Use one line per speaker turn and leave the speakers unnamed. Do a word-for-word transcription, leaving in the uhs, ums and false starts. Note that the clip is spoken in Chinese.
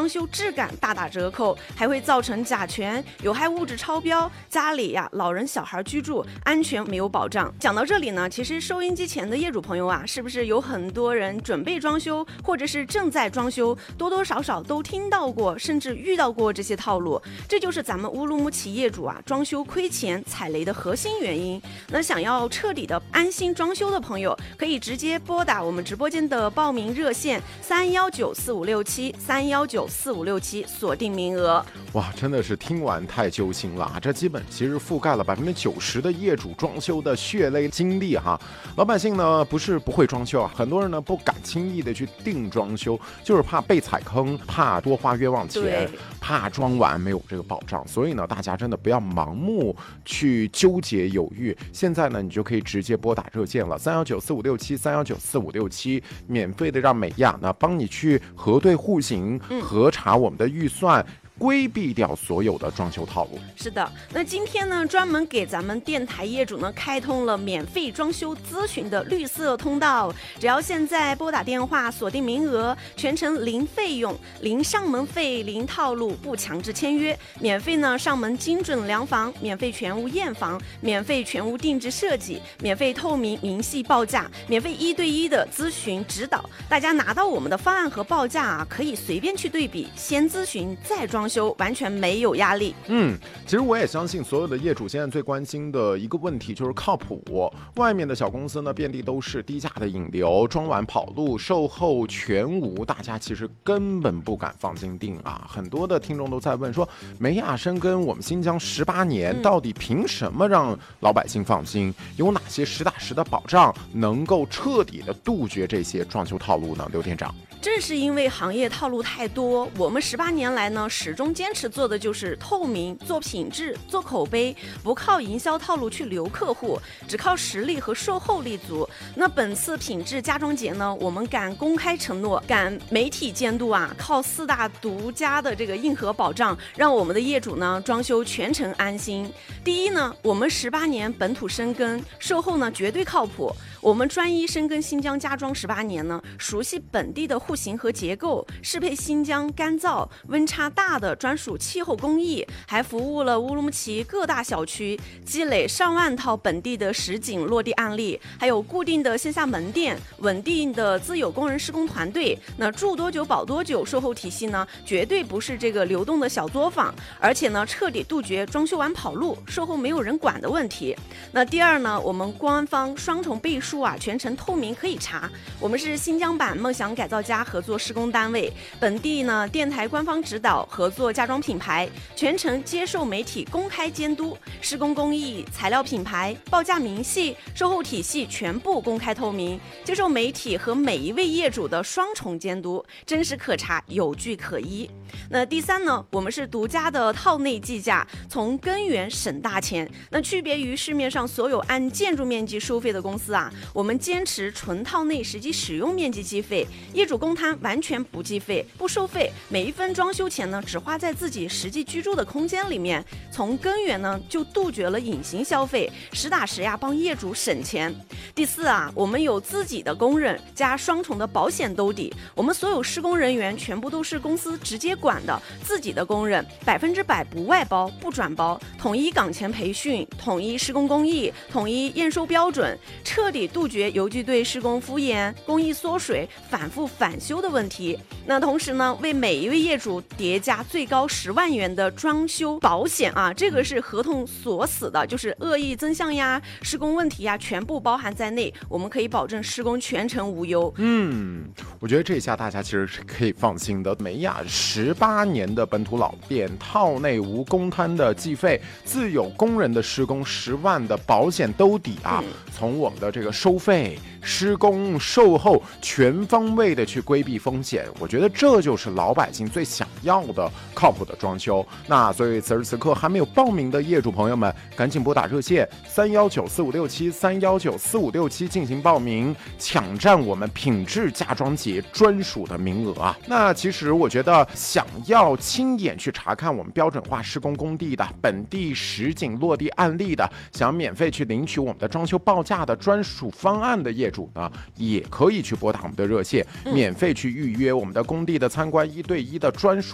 装修质感大打折扣，还会造成甲醛、有害物质超标，家里呀老人小孩居住安全没有保障。讲到这里呢，其实收音机前的业主朋友啊，是不是有很多人准备装修，或者是正在装修，多多少少都听到过，甚至遇到过这些套路？这就是咱们乌鲁木齐业主啊装修亏钱踩雷的核心原因。那想要彻底的安心装修的朋友，可以直接拨打我们直播间的报名热线三幺九四五六七三幺九四五六七，锁定名额。
哇，真的是听完太揪心了啊！这基本其实覆盖了百分之九十的业主装修的血泪经历哈。老百姓呢不是不会装修啊，很多人呢不敢轻易的去定装修，就是怕被踩坑，怕多花冤枉钱，怕装完没有这个保障。所以呢，大家真的不要盲目去纠结犹豫。现在呢，你就可以直接拨打热线了，三幺九四五六七三幺九四五六七，免费的让美亚呢帮你去核对户型，核查我们的预算。规避掉所有的装修套路。
是的，那今天呢，专门给咱们电台业主呢开通了免费装修咨询的绿色通道，只要现在拨打电话锁定名额，全程零费用、零上门费、零套路，不强制签约，免费呢上门精准量房，免费全屋验房，免费全屋定制设计，免费透明明细报价，免费一对一的咨询指导。大家拿到我们的方案和报价啊，可以随便去对比，先咨询再装修，完全没有压力。
嗯，其实我也相信所有的业主现在最关心的一个问题就是靠谱。外面的小公司呢，遍地都是低价的引流，装完跑路，售后全无，大家其实根本不敢放心定啊。很多的听众都在问说，美亚深耕我们新疆十八年，嗯、到底凭什么让老百姓放心？有哪些实打实的保障能够彻底的杜绝这些装修套路呢？刘店长。
正是因为行业套路太多，我们十八年来呢，始终坚持做的就是透明、做品质、做口碑，不靠营销套路去留客户，只靠实力和售后立足。那本次品质家装节呢，我们敢公开承诺，敢媒体监督啊，靠四大独家的这个硬核保障，让我们的业主呢装修全程安心。第一呢，我们十八年本土深耕，售后呢绝对靠谱。我们专一深耕新疆家装十八年呢，熟悉本地的户型和结构，适配新疆干燥、温差大的专属气候工艺，还服务了乌鲁木齐各大小区，积累上万套本地的实景落地案例，还有固定的线下门店，稳定的自有工人施工团队。那住多久保多久，售后体系呢，绝对不是这个流动的小作坊，而且呢，彻底杜绝装修完跑路、售后没有人管的问题。那第二呢，我们官方双重背书啊，全程透明可以查。我们是新疆版梦想改造家合作施工单位，本地呢电台官方指导合作家装品牌，全程接受媒体公开监督，施工工艺、材料品牌、报价明细、售后体系全部公开透明，接受媒体和每一位业主的双重监督，真实可查，有据可依。那第三呢，我们是独家的套内计价，从根源省大钱。那区别于市面上所有按建筑面积收费的公司啊，我们坚持纯套内实际使用面积计费，业主公摊完全不计费、不收费，每一分装修钱呢只花在自己实际居住的空间里面，从根源呢就杜绝了隐形消费，实打实呀帮业主省钱。第四啊，我们有自己的工人加双重的保险兜底，我们所有施工人员全部都是公司直接管的自己的工人，百分之百不外包不转包，统一岗前培训，统一施工工艺，统一验收标准，彻底杜绝邮局对施工敷衍、工艺缩水、反复返修的问题。那同时呢，为每一位业主叠加最高十万元的装修保险啊，这个是合同锁死的，就是恶意增项呀、施工问题呀，全部包含在内，我们可以保证施工全程无忧。
嗯，我觉得这下大家其实是可以放心的。美亚十八年的本土老店，套内无公摊的计费，自有工人的施工，十万的保险兜底啊，嗯、从我们的这个收费、施工、售后全方位的去规避风险，我觉得这就是老百姓最想要的靠谱的装修。那所以此时此刻还没有报名的业主朋友们，赶紧拨打热线三幺九四五六七三幺九四五六七进行报名，抢占我们品质家装节专属的名额啊！那其实我觉得，想要亲眼去查看我们标准化施工工地的本地实景落地案例的，想免费去领取我们的装修报价的专属方案的业主呢，也可以去拨打我们的热线，免费去预约我们的工地的参观一对一的专属